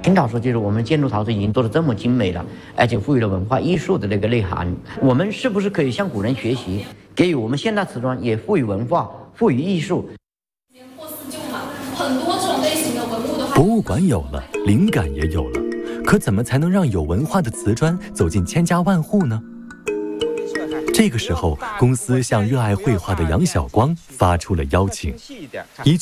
青岛说，就是我们建筑陶瓷已经做得这么精美了，而且赋予了文化艺术的那个内涵，我们是不是可以向古人学习，给予我们现代瓷砖也赋予文化、赋予艺术？ 破四旧嘛，很多这种类型的文物的话， 博物馆有了，灵感也有了，可怎么才能让有文化的瓷砖走进千家万户呢？这个时候，公司向热爱绘画的杨晓光发出了邀请。